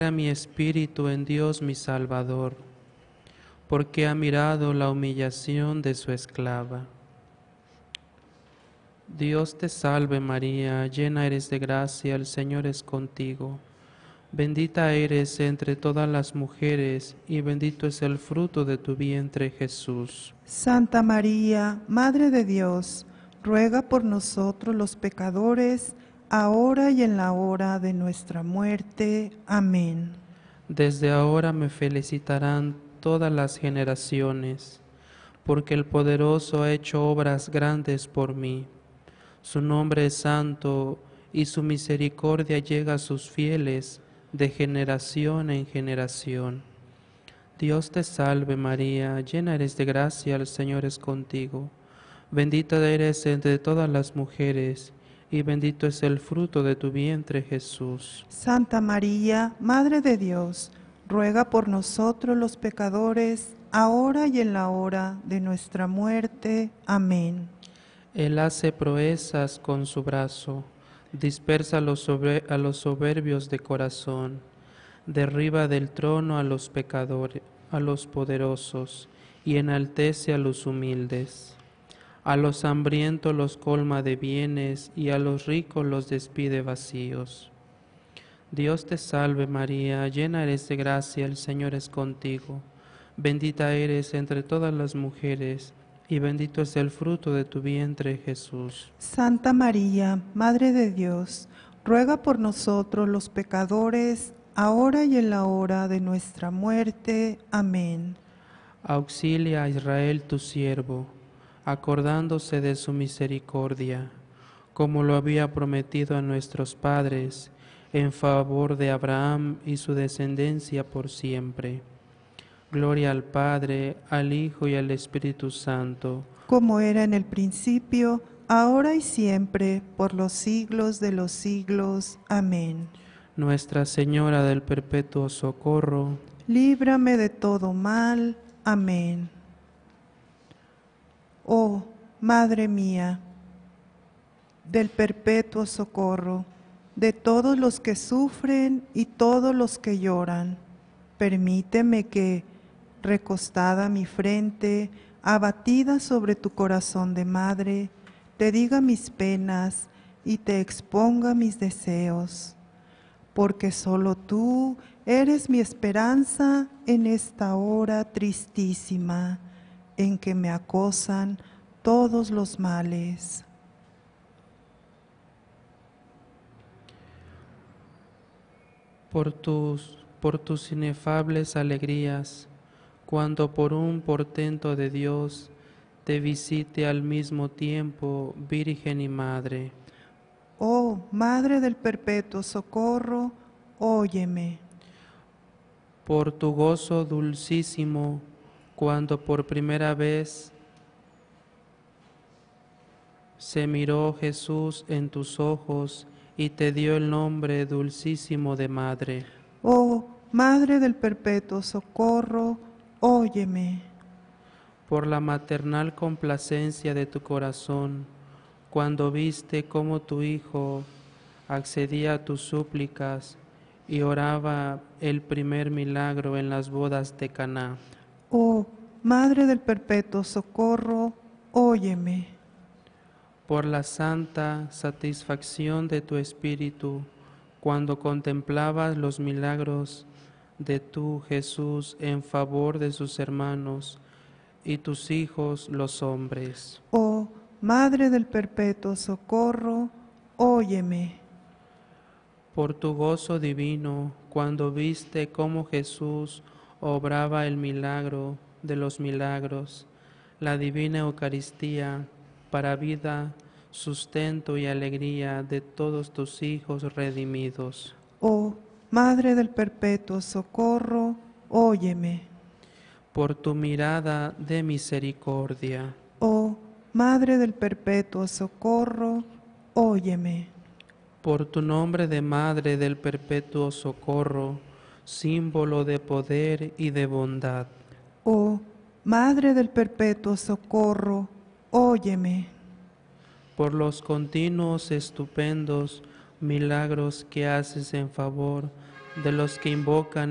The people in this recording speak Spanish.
A mi espíritu en Dios mi Salvador, porque ha mirado la humillación de su esclava. Dios te salve María, llena eres de gracia, el Señor es contigo. Bendita eres entre todas las mujeres, y bendito es el fruto de tu vientre, Jesús. Santa María, Madre de Dios, ruega por nosotros los pecadores, ahora y en la hora de nuestra muerte. Amén. Desde ahora me felicitarán todas las generaciones, porque el poderoso ha hecho obras grandes por mí. Su nombre es santo, y su misericordia llega a sus fieles de generación en generación. Dios te salve María, llena eres de gracia, el Señor es contigo. Bendita eres entre todas las mujeres, y bendito es el fruto de tu vientre, Jesús. Santa María, Madre de Dios, ruega por nosotros los pecadores, ahora y en la hora de nuestra muerte. Amén. Él hace proezas con su brazo, dispersa a los soberbios de corazón, derriba del trono a los pecadores, a los poderosos, y enaltece a los humildes. A los hambrientos los colma de bienes, y a los ricos los despide vacíos. Dios te salve María, llena eres de gracia, el Señor es contigo. Bendita eres entre todas las mujeres, y bendito es el fruto de tu vientre, Jesús. Santa María, Madre de Dios, ruega por nosotros los pecadores, ahora y en la hora de nuestra muerte. Amén. Auxilia a Israel tu siervo, acordándose de su misericordia, como lo había prometido a nuestros padres, en favor de Abraham y su descendencia por siempre. Gloria al Padre, al Hijo y al Espíritu Santo, Como era en el principio, ahora y siempre, por los siglos de los siglos. Amén. Nuestra Señora del Perpetuo Socorro, Líbrame de todo mal. Amén. Oh, Madre mía, del perpetuo socorro, de todos los que sufren y todos los que lloran, permíteme que, recostada mi frente, abatida sobre tu corazón de madre, te diga mis penas y te exponga mis deseos, porque solo tú eres mi esperanza en esta hora tristísima en que me acosan todos los males. por tus inefables alegrías, cuando por un portento de Dios te visite al mismo tiempo, Virgen y Madre. Oh, Madre del perpetuo socorro, óyeme. Por tu gozo dulcísimo, cuando por primera vez se miró Jesús en tus ojos y te dio el nombre dulcísimo de Madre. Oh, Madre del perpetuo socorro, óyeme. Por la maternal complacencia de tu corazón, cuando viste cómo tu Hijo accedía a tus súplicas y oraba el primer milagro en las bodas de Caná. Oh, Madre del perpetuo socorro, óyeme. Por la santa satisfacción de tu Espíritu, cuando contemplabas los milagros de tu Jesús en favor de sus hermanos y tus hijos los hombres. Oh, Madre del perpetuo socorro, óyeme. Por tu gozo divino, cuando viste cómo Jesús obraba el milagro de los milagros, la divina Eucaristía, para vida, sustento y alegría de todos tus hijos redimidos. Oh, Madre del perpetuo socorro, óyeme. Por tu mirada de misericordia, Oh, Madre del perpetuo socorro, óyeme. por tu nombre de Madre del Perpetuo Socorro, símbolo de poder y de bondad. Oh, Madre del perpetuo socorro, óyeme. Por los continuos estupendos milagros que haces en favor de los que invocan